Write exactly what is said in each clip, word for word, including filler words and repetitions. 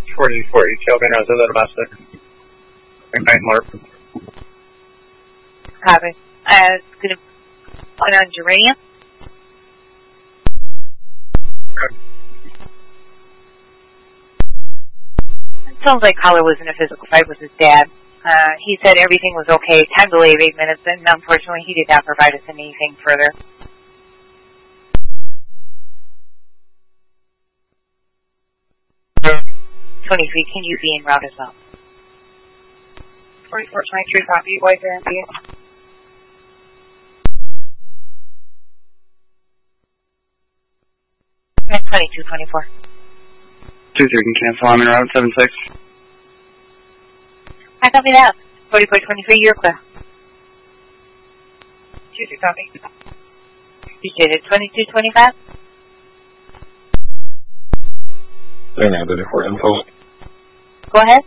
forty forty, Kelvin, I was a little bastard. Nine more. Copy. Uh, it's going to put on geranium. Okay. It sounds like Collar was in a physical fight with his dad. Uh, he said everything was okay. Time delay of eight minutes, and unfortunately he did not provide us anything further. twenty feet, can you be en route as well? forty-four twenty-three, copy. White there and B. twenty-two twenty-four. two three can cancel. I'm in route seven six. I copy that. forty-four twenty-three, you're clear. two two, copy. You did it. twenty-two twenty-five? They're not ready for info. Go ahead.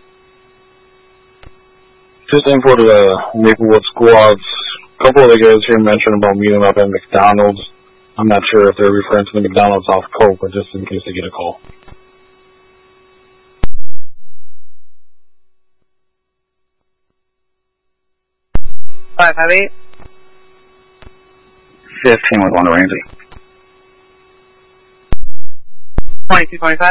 Just info to the Maplewood squads. A couple of the guys here mentioned about meeting up at McDonald's. I'm not sure if they're referring to the McDonald's off Coke, but just in case they get a call. five five eight. fifteen with one to Ramsey. twenty-two twenty-five.